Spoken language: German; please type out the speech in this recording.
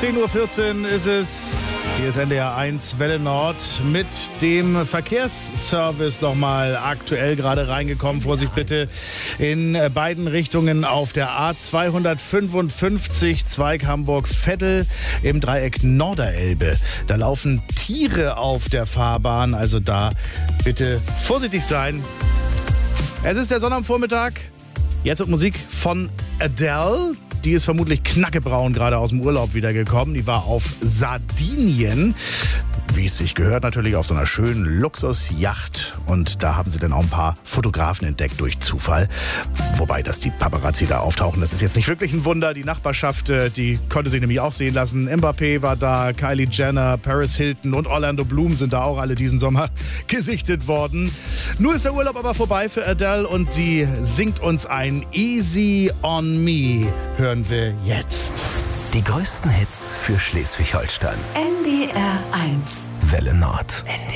10:14 Uhr ist es. Hier ist NDR 1 Welle Nord mit dem Verkehrsservice nochmal aktuell gerade reingekommen. Vorsicht bitte in beiden Richtungen auf der A255 Zweig Hamburg-Veddel im Dreieck Norderelbe. Da laufen Tiere auf der Fahrbahn, also da bitte vorsichtig sein. Es ist der Sonnabendvormittag. Jetzt wird Musik von Adele. Die ist vermutlich knackebraun gerade aus dem Urlaub wiedergekommen. Die war auf Sardinien, wie es sich gehört, natürlich auf so einer schönen Luxusjacht. Und da haben sie dann auch ein paar Fotografen entdeckt durch Zufall. Wobei, dass die Paparazzi da auftauchen, das ist jetzt nicht wirklich ein Wunder. Die Nachbarschaft, die konnte sich nämlich auch sehen lassen. Mbappé war da, Kylie Jenner, Paris Hilton und Orlando Bloom sind da auch alle diesen Sommer gesichtet worden. Nur ist der Urlaub aber vorbei für Adele und sie singt uns ein Easy on Me. Hören wir jetzt. Die größten Hits für Schleswig-Holstein. NDR 1 Welle Nord.